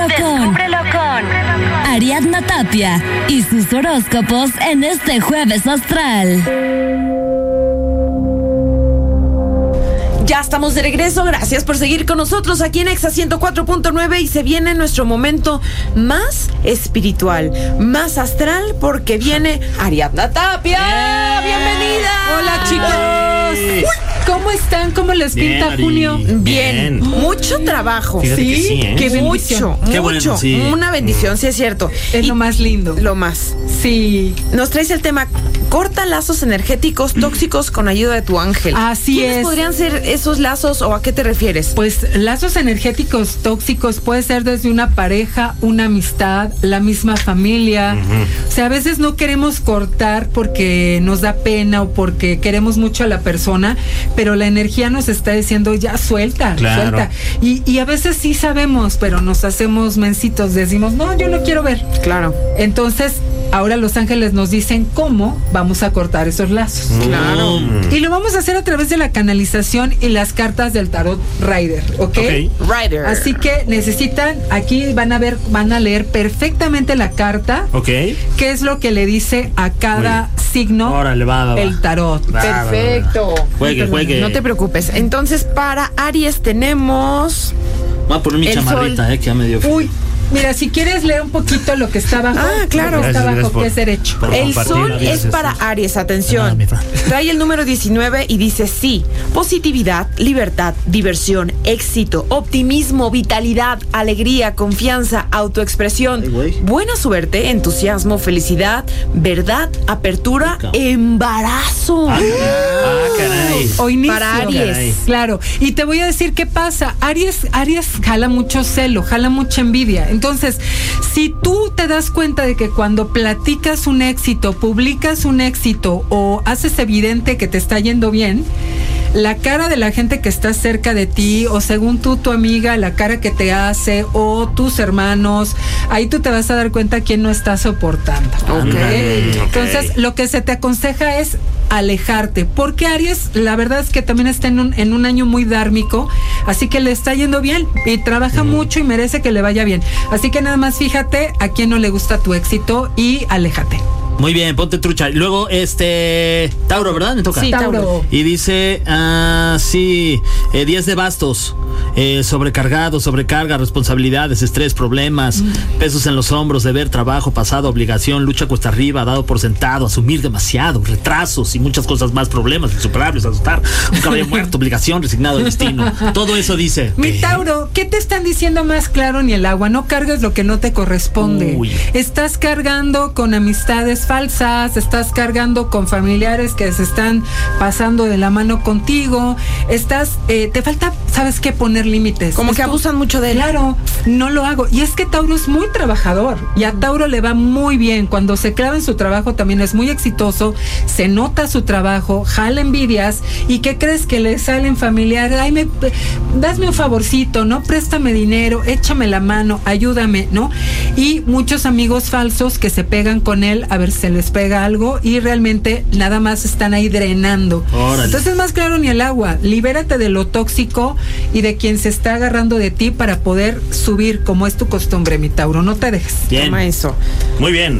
con Ariadna Tapia y sus horóscopos en este jueves astral. Ya estamos de regreso, gracias por seguir con nosotros aquí en Exa 104.9 y se viene nuestro momento más espiritual, más astral, porque viene Ariadna Tapia. ¡Bienvenida! Hola, chicos. ¿Cómo están? ¿Cómo les pinta junio? Bien. Mucho trabajo. Fíjate que sí, ¿eh? Qué bendición. Mucho. Bueno, sí. Una bendición, sí es cierto. Es lo más lindo. Lo más. Sí. Nos traes el tema, corta lazos energéticos tóxicos con ayuda de tu ángel. Así ¿Quiénes es. podrían ser esos lazos o a qué te refieres? Pues lazos energéticos tóxicos puede ser desde una pareja, una amistad, la misma familia. O sea, a veces no queremos cortar porque nos da pena o porque queremos mucho a la persona, pero la energía nos está diciendo ya suelta. Y a veces sí sabemos, pero nos hacemos mensitos, decimos, no, yo no quiero ver. Claro. Entonces, ahora los ángeles nos dicen cómo vamos a cortar esos lazos. Claro. Y lo vamos a hacer a través de la canalización y las cartas del tarot Rider, ¿ok? Rider. Así que necesitan, aquí van a leer perfectamente la carta. Ok. ¿Qué es lo que le dice a cada signo? Órale, va. El tarot? Perfecto. Juegue. No te preocupes. Entonces, para Aries tenemos... Voy a poner mi El chamarrita, sol. Que ya me dio frío. Uy, mira, si quieres leer un poquito lo que está abajo. Ah, claro. Lo que está Gracias abajo, por- que es derecho. por El compartir, sol Aries, es para Aries, atención. Trae el número 19 y dice sí, positividad, libertad, diversión, éxito, optimismo, vitalidad, alegría, confianza, autoexpresión, Ay, güey. buena suerte, entusiasmo, felicidad, verdad, apertura, embarazo. Caray. O inicio. Para Aries. Caray. Claro. Y te voy a decir qué pasa. Aries jala mucho celo, jala mucha envidia. Entonces, si tú te das cuenta de que cuando platicas un éxito, publicas un éxito o haces evidente que te está yendo bien, la cara de la gente que está cerca de ti, o según tú, tu amiga, la cara que te hace, o tus hermanos, ahí tú te vas a dar cuenta quién no está soportando. Ok. Entonces, lo que se te aconseja es alejarte, porque Aries, la verdad es que también está en un año muy dármico, así que le está yendo bien y trabaja mucho y merece que le vaya bien. Así que nada más fíjate a quién no le gusta tu éxito y aléjate. Muy bien, ponte trucha. Luego, Tauro, ¿verdad? Me toca. Sí, Tauro. Y dice, 10 de bastos. Sobrecargado, sobrecarga, responsabilidades, estrés, problemas, pesos en los hombros, deber, trabajo, pasado, obligación, lucha cuesta arriba, dado por sentado, asumir demasiado, retrasos y muchas cosas más, problemas insuperables, asustar, un caballo muerto, obligación, resignado al destino. Todo eso dice. Mi Tauro, ¿qué te están diciendo más claro ni el agua? No cargues lo que no te corresponde. Uy. Estás cargando con amistades falsas, estás cargando con familiares que se están pasando de la mano contigo, te falta, ¿sabes qué? Poner límites. Como que abusan mucho de él. Claro, no lo hago. Y es que Tauro es muy trabajador y a Tauro le va muy bien. Cuando se clava en su trabajo también es muy exitoso, se nota su trabajo, jala envidias. ¿Y qué crees? Que le salen familiares? Ay, dasme un favorcito, ¿no? Préstame dinero, échame la mano, ayúdame, ¿no? Y muchos amigos falsos que se pegan con él a ver si se les pega algo y realmente nada más están ahí drenando. Órale. Entonces, más claro ni el agua. Libérate de lo tóxico y de quien se está agarrando de ti para poder subir, como es tu costumbre, mi Tauro. No te dejes. Bien. Toma eso. Muy bien.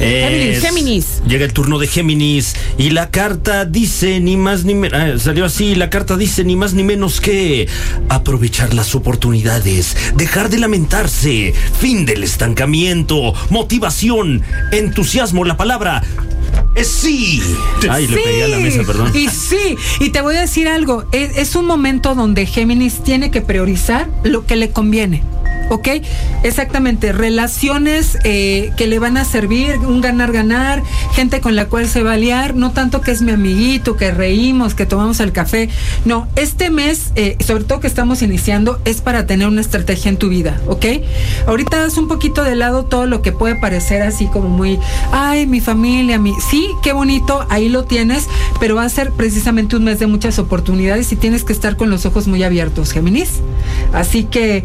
Géminis. Llega el turno de Géminis y la carta dice ni más ni menos, salió así, la carta dice ni más ni menos que aprovechar las oportunidades, dejar de lamentarse, fin del estancamiento, motivación, entusiasmo, la palabra es sí. Ay, le pegué a la mesa, perdón. Y sí, y te voy a decir algo, es un momento donde Géminis tiene que priorizar lo que le conviene. ¿Ok? Exactamente, relaciones que le van a servir, un ganar-ganar, gente con la cual se va a liar, no tanto que es mi amiguito, que reímos, que tomamos el café. No, este mes, sobre todo que estamos iniciando, es para tener una estrategia en tu vida, ¿ok? Ahorita das un poquito de lado todo lo que puede parecer así como muy, ay, mi familia, sí, qué bonito, ahí lo tienes, pero va a ser precisamente un mes de muchas oportunidades y tienes que estar con los ojos muy abiertos, Géminis. Así que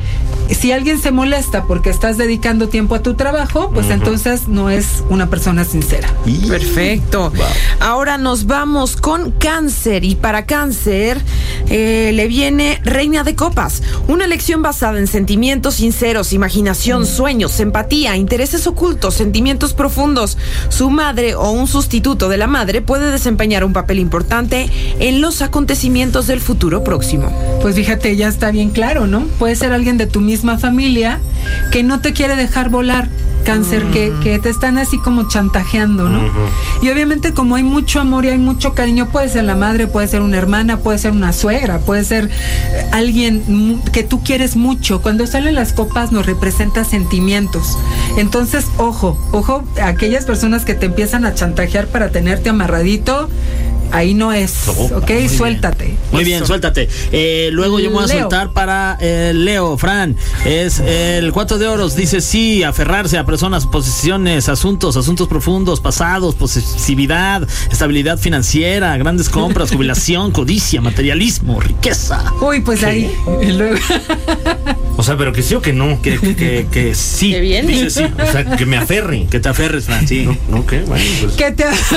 Si alguien se molesta porque estás dedicando tiempo a tu trabajo, pues entonces no es una persona sincera. Perfecto. Wow. Ahora nos vamos con Cáncer. Y para Cáncer le viene Reina de Copas. Una elección basada en sentimientos sinceros, imaginación, sueños, empatía, intereses ocultos, sentimientos profundos. Su madre o un sustituto de la madre puede desempeñar un papel importante en los acontecimientos del futuro próximo. Pues fíjate, ya está bien claro, ¿no? Puede ser alguien de tu misma familia que no te quiere dejar volar. Cáncer, que te están así como chantajeando, ¿no? Y obviamente como hay mucho amor y hay mucho cariño, puede ser la madre, puede ser una hermana, puede ser una suegra, puede ser alguien que tú quieres mucho. Cuando salen las copas nos representa sentimientos. Entonces, ojo, aquellas personas que te empiezan a chantajear para tenerte amarradito, ahí no es, ¿ok? Suéltate. Muy bien, suéltate. Luego yo me voy a soltar para Leo, Fran. Es el 4 de oros. Dice sí, aferrarse a personas, posiciones, asuntos profundos, pasados, posesividad, estabilidad financiera, grandes compras, jubilación, codicia, materialismo, riqueza. Uy, pues ¿Qué? ahí. Y luego... O sea, pero que sí o que no. Que sí. Qué bien. Dice sí. O sea, que me aferre. Que te aferres, Fran, sí. No, ¿qué? Bueno, pues. que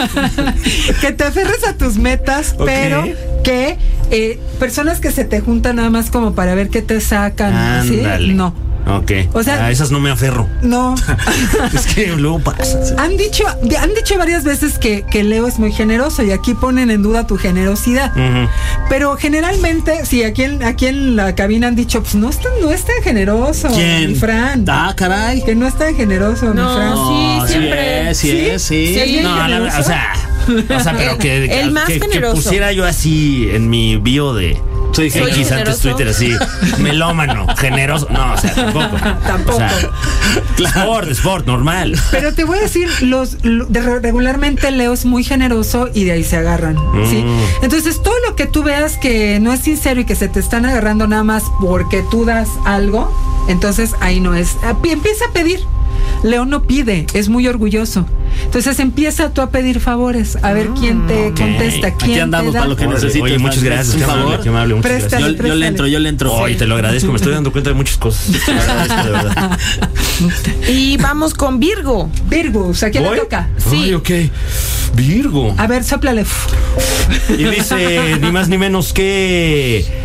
te aferres a tus metas, Ok. pero que personas que se te juntan nada más como para ver qué te sacan, ¿sí? Ándale. No. Ok. O sea, a esas no me aferro. No. Es que luego pasa. Han dicho varias veces que Leo es muy generoso y aquí ponen en duda tu generosidad. Pero generalmente, sí, aquí en la cabina han dicho, pues no es tan generoso. ¿Quién? Mi Fran. Ah, caray. Que no es tan generoso, mi Fran. No, sí, siempre. ¿Sí? No, generoso? o sea, pero que El más que generoso. pusiera yo así en mi bio de Soy X antes generoso. Twitter así, melómano, generoso. No, o sea, tampoco. Tampoco. O sea, sport, normal. Pero te voy a decir, regularmente Leo es muy generoso y de ahí se agarran, ¿sí? Entonces, todo lo que tú veas que no es sincero y que se te están agarrando nada más porque tú das algo, entonces ahí no es. Empieza a pedir. Leo no pide, es muy orgulloso. Entonces empieza tú a pedir favores, a ver quién te contesta, quién Aquí andamos te da. para lo que necesites. Oye, muchas Fran. gracias. Un favor. Qué amable, muchas Préstale. gracias. Yo le entro. Oye, te lo agradezco, me estoy dando cuenta de muchas cosas. Te lo agradezco, de verdad. Y vamos con Virgo. Virgo, ¿a quién le ¿Voy? toca? Sí. Ay, ok. Virgo. A ver, sóplale. Y dice ni más ni menos que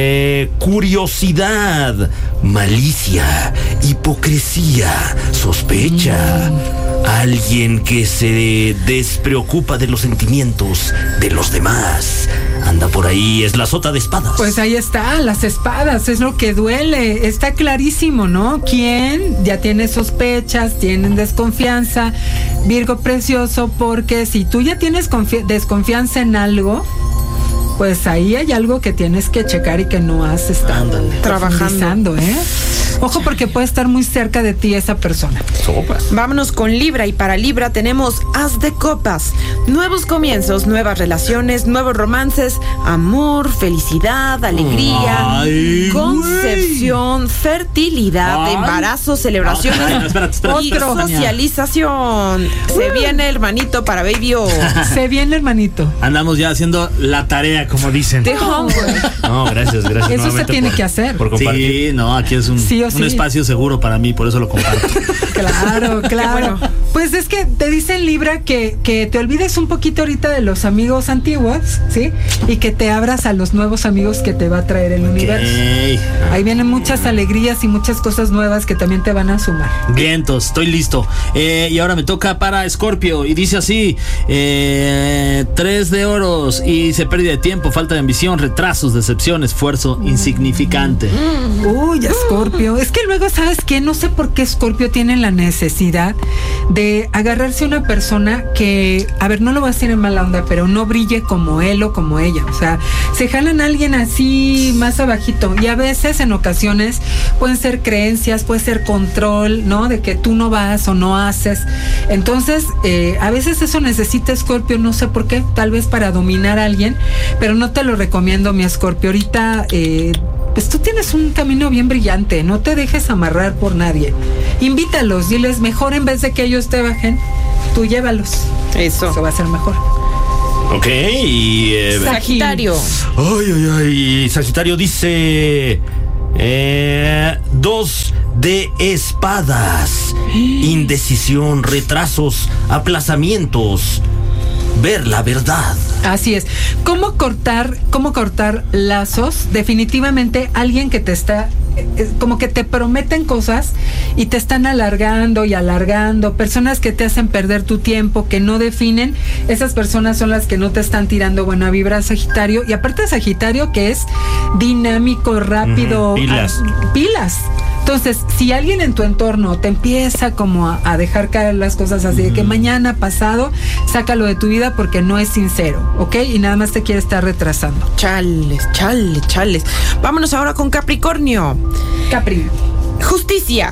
curiosidad, malicia, hipocresía, sospecha. Alguien que se despreocupa de los sentimientos de los demás. Anda por ahí, es la sota de espadas. Pues ahí está, las espadas, es lo que duele. Está clarísimo, ¿no? ¿Quién? Ya tiene sospechas, tienen desconfianza. Virgo precioso, porque si tú ya tienes desconfianza en algo, pues ahí hay algo que tienes que checar y que no has estado trabajando, ¿eh? Ojo, porque puede estar muy cerca de ti esa persona. Sopas. Vámonos con Libra, y para Libra tenemos As de Copas. Nuevos comienzos, nuevas relaciones, nuevos romances, amor, felicidad, alegría, Ay, concepción, fertilidad, Ay. embarazo, celebraciones Ay, no, espérate. y socialización. Se viene hermanito para Baby O. Se viene, hermanito. Andamos ya haciendo la tarea, como dicen. The Homework. No, gracias. Eso se nuevamente tiene que hacer. Por compartir. Sí, no, aquí es un Sí o sí. espacio seguro para mí, por eso lo comparto. Claro. bueno. Pues es que te dicen, Libra, que te olvides un poquito ahorita de los amigos antiguos, ¿sí? Y que te abras a los nuevos amigos que te va a traer el universo. Ok. Ahí vienen muchas alegrías y muchas cosas nuevas que también te van a sumar. Vientos, estoy listo. Y ahora me toca para Escorpio. Y dice así: 3 de oros. Y dice pérdida de tiempo, falta de ambición, retrasos, decepción, esfuerzo insignificante. Uy, Escorpio. Es que luego, ¿sabes qué? No sé por qué Escorpio tiene la necesidad de agarrarse a una persona que, a ver, no lo voy a decir en mala onda, pero no brille como él o como ella. O sea, se jalan a alguien así más abajito. Y a veces, en ocasiones, pueden ser creencias, puede ser control, ¿no? De que tú no vas o no haces. Entonces, a veces eso necesita Escorpio, no sé por qué, tal vez para dominar a alguien, pero no te lo recomiendo, mi Escorpio. Ahorita, pues tú tienes un camino bien brillante, no te dejes amarrar por nadie. Invítalos, diles, mejor en vez de que ellos te bajen, tú llévalos. Eso va a ser mejor. Ok, y Sagitario. Ay, Sagitario dice 2 de espadas. Indecisión, retrasos, aplazamientos. Ver la verdad. Así es. ¿Cómo cortar lazos? Definitivamente alguien que te está, como que te prometen cosas y te están alargando y alargando. Personas que te hacen perder tu tiempo, que no definen. Esas personas son las que no te están tirando buena vibra, Sagitario. Y aparte Sagitario, que es dinámico, rápido. Pilas. Entonces, si alguien en tu entorno te empieza como a dejar caer las cosas así, de que mañana, pasado, sácalo de tu vida porque no es sincero, ¿ok? Y nada más te quiere estar retrasando. Chales. Vámonos ahora con Capricornio. Capri. Justicia,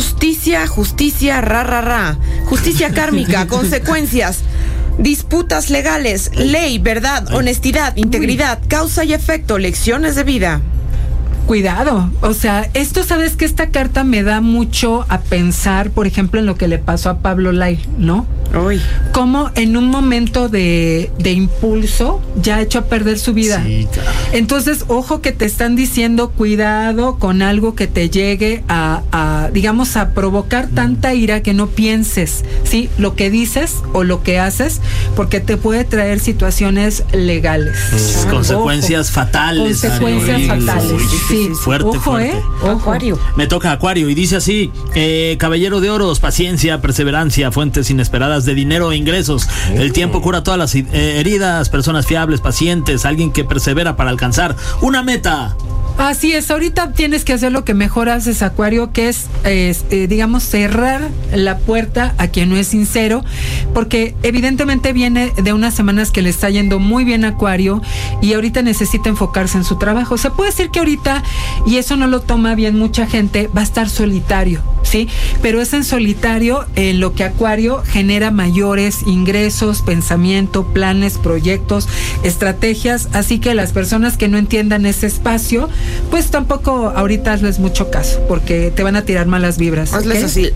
ra. Justicia kármica, consecuencias. Disputas legales, ley, verdad, honestidad, integridad, causa y efecto, lecciones de vida. Cuidado, o sea, esto, sabes que esta carta me da mucho a pensar, por ejemplo, en lo que le pasó a Pablo Lyle, ¿no? Uy. Como en un momento de impulso ya ha hecho a perder su vida. Sí, entonces, ojo que te están diciendo cuidado con algo que te llegue a digamos, a provocar tanta ira que no pienses, ¿sí? Lo que dices o lo que haces, porque te puede traer situaciones legales. Consecuencias fatales. Consecuencias fatales. Sí. Fuerte, ojo, fuerte. Ojo. Acuario. Me toca Acuario y dice así: Caballero de Oros, paciencia, perseverancia, fuentes inesperadas de dinero e ingresos. El tiempo cura todas las heridas, personas fiables, pacientes, alguien que persevera para alcanzar una meta. Así es, ahorita tienes que hacer lo que mejor haces, Acuario, que es digamos, cerrar la puerta a quien no es sincero, porque evidentemente viene de unas semanas que le está yendo muy bien a Acuario y ahorita necesita enfocarse en su trabajo. Se puede decir que ahorita, y eso no lo toma bien mucha gente, va a estar solitario, ¿sí? Pero es en solitario en lo que Acuario genera mayores ingresos, pensamiento, planes, proyectos, estrategias, así que las personas que no entiendan ese espacio, pues tampoco ahorita hazles mucho caso, porque te van a tirar malas vibras. Hazles así.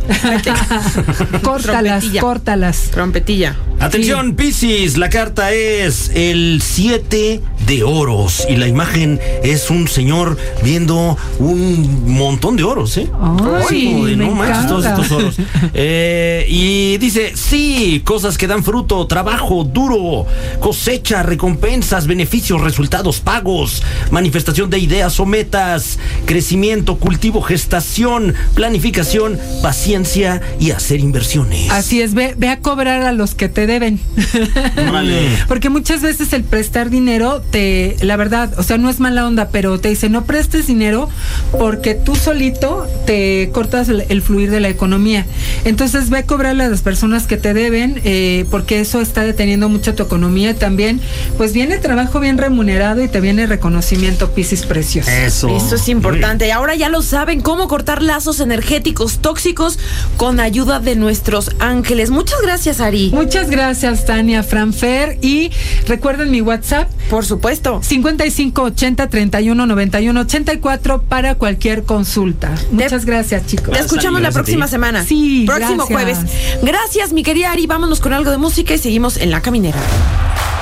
Córtalas. Trompetilla. Atención, Piscis, la carta es el 7 de oros y la imagen es un señor viendo un montón de oros, ¿eh? Ay, no manches, todos encanta. estos oros. Y dice, sí, cosas que dan fruto, trabajo duro, cosecha, recompensas, beneficios, resultados, pagos, manifestación de ideas o metas, crecimiento, cultivo, gestación, planificación, paciencia y hacer inversiones. Así es, ve a cobrar a los que te deben. Órale. Porque muchas veces el prestar dinero, la verdad, o sea, no es mala onda, pero te dice no prestes dinero porque tú solito te cortas el fluir de la economía. Entonces ve a cobrarle a las personas que te deben, porque eso está deteniendo mucho tu economía. También, pues viene trabajo bien remunerado y te viene reconocimiento, Piscis precioso. Eso es importante. Y ahora ya lo saben, cómo cortar lazos energéticos tóxicos con ayuda de nuestros ángeles. Muchas gracias, Ari. Muchas gracias, Tania, Franfer, y recuerden mi WhatsApp. Por supuesto. 5580-3191-84 para cualquier consulta. Muchas gracias, chicos. Te escuchamos la próxima semana. Sí, próximo gracias. jueves. Gracias, mi querida Ari. Vámonos con algo de música y seguimos en La Caminera.